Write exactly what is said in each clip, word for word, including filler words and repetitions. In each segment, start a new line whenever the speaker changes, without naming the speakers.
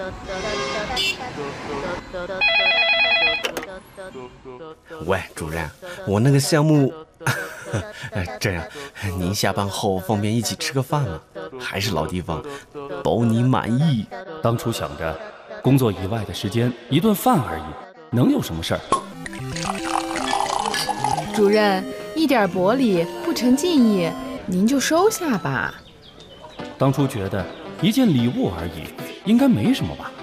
喂，主任，我那个项目，这样，您下班后方便一起吃个饭吗？还是老地方，包你满意。
当初想着，工作以外的时间一顿饭而已，能有什么事儿？
主任，一点薄礼不成敬意，您就收下吧。
当初觉得一件礼物而已，应该没什么吧？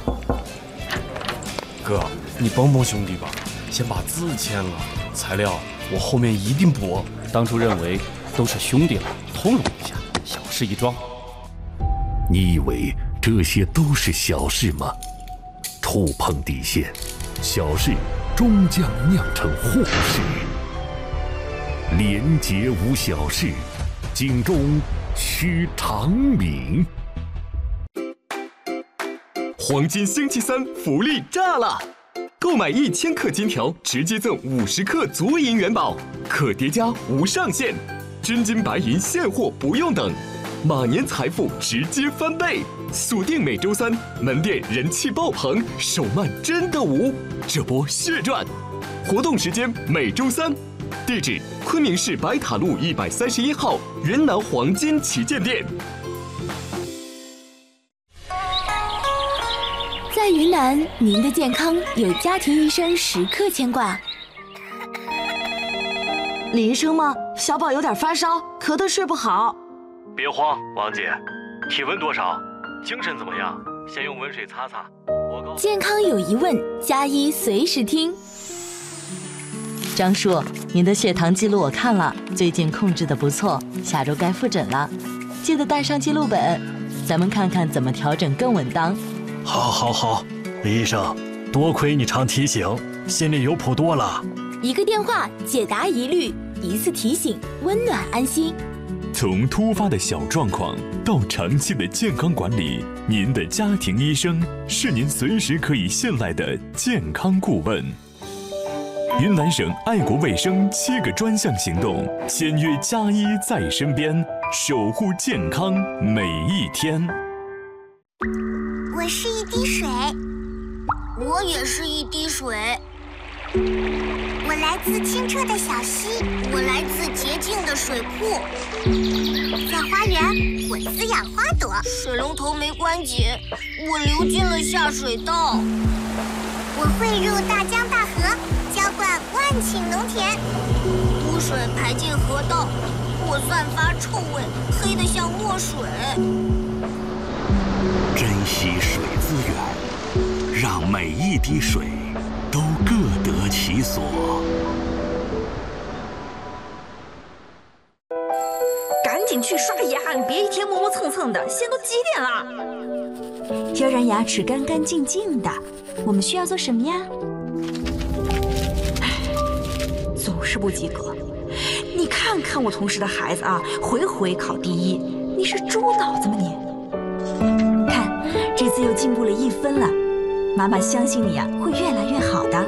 哥，你帮帮兄弟吧，先把字签了，材料我后面一定补。
当初认为都是兄弟了，通融一下，小事一桩。
你以为这些都是小事吗？触碰底线，小事终将酿成祸事。廉洁无小事，警钟须长鸣。
黄金星期三福利炸了！购买一千克金条，直接赠五十克足银元宝，可叠加无上限，真金白银现货不用等，马年财富直接翻倍！锁定每周三，门店人气爆棚，手慢真的无，这波血赚！活动时间每周三，地址昆明市白塔路一百三十一号云南黄金旗舰店。
在云南，您的健康有家庭医生时刻牵挂。
李医生吗？小宝有点发烧，咳得睡不好。
别慌，王姐，体温多少？精神怎么样？先用温水擦擦。我
健康有疑问，加医随时听。
张叔，您的血糖记录我看了，最近控制得不错，下周该复诊了，记得带上记录本，咱们看看怎么调整更稳当。
好，好，好，李医生，多亏你常提醒，心里有谱多了。
一个电话解答疑虑，一次提醒，温暖安心。
从突发的小状况到长期的健康管理，您的家庭医生是您随时可以信赖的健康顾问。云南省爱国卫生七个专项行动，签约加医在身边，守护健康每一天。
我是一滴水，
我也是一滴水。
我来自清澈的小溪，
我来自洁净的水库。
在花园，我滋养花朵。
水龙头没关紧，我流进了下水道。
我汇入大江大河，浇灌万顷农田。
污水排进河道，我散发臭味，黑得像墨水。
珍惜水资源，让每一滴水都各得其所。
赶紧去刷牙，你别一天磨磨蹭蹭的，现在都几点了？
要让牙齿干干净净的，我们需要做什么呀？
总是不及格。你看看我同事的孩子啊，回回考第一，你是猪脑子吗你？
这次又进步了一分了，妈妈相信你啊，会越来越好的。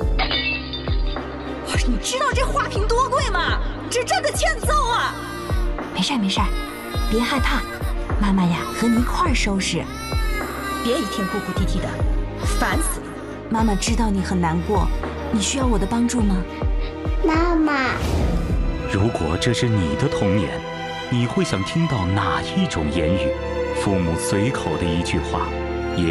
你知道这花瓶多贵吗？这真的欠揍啊！
没事没事，别害怕，妈妈呀和你一块儿收拾。
别一天哭哭啼啼的，烦死了。
妈妈知道你很难过，你需要我的帮助吗？
妈妈，
如果这是你的童年，你会想听到哪一种言语？父母随口的一句话，